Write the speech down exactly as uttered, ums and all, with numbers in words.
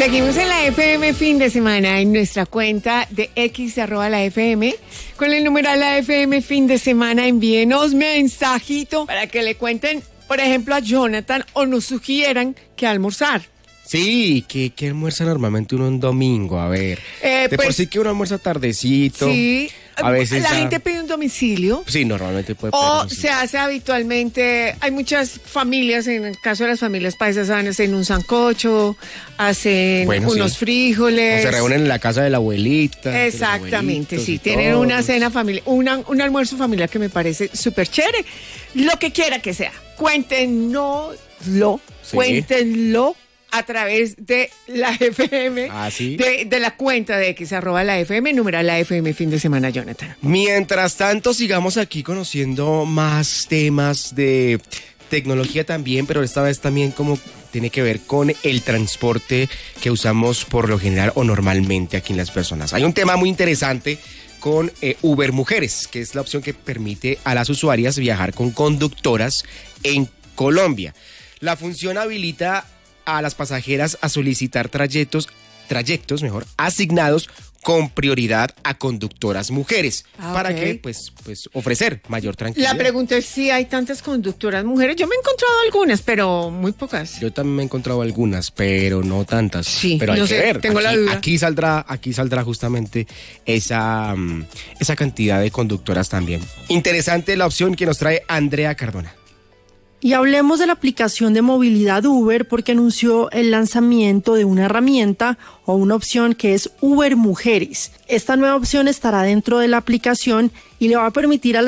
Seguimos en la F M fin de semana en nuestra cuenta de X arroba la F M con el numeral la F M fin de semana. Envíenos mensajito para que le cuenten, por ejemplo, a Jonathan o nos sugieran qué almorzar. Sí, ¿qué, qué almuerza normalmente uno un domingo? A ver, Eh, de pues, por sí que uno almuerza tardecito. Sí, A veces la ya- gente pide un domicilio. Sí, normalmente puede pedir O un domicilio. se hace habitualmente, hay muchas familias, en el caso de las familias paisas, hacen un sancocho, hacen Bueno, unos sí. frijoles. O se reúnen en la casa de la abuelita. de los Exactamente, abuelitos sí, y tienen todos. una cena familiar, una, un almuerzo familiar que me parece súper chévere. Lo que quiera que sea, cuéntenoslo, Sí. cuéntenlo a través de la F M, Ah, ¿sí? de, de la cuenta de X, arroba la F M, numeral la F M fin de semana, Jonathan. Mientras tanto, sigamos aquí conociendo más temas de tecnología también, pero esta vez también como tiene que ver con el transporte que usamos por lo general o normalmente aquí en las personas. Hay un tema muy interesante con eh, Uber Mujeres, que es la opción que permite a las usuarias viajar con conductoras en Colombia. La función habilita a las pasajeras a solicitar trayectos, trayectos mejor, asignados con prioridad a conductoras mujeres, Ah, para ok. que pues, pues ofrecer mayor tranquilidad. La pregunta es si hay tantas conductoras mujeres. Yo me he encontrado algunas, pero muy pocas. Yo también me he encontrado algunas, pero no tantas. Sí, pero hay no que sé, ver. tengo aquí, la duda. Aquí saldrá, aquí saldrá justamente esa, mm, esa cantidad de conductoras también. Interesante la opción que nos trae Andrea Cardona. Y hablemos de la aplicación de movilidad Uber porque anunció el lanzamiento de una herramienta o una opción que es Uber Mujeres. Esta nueva opción estará dentro de la aplicación y le va a permitir a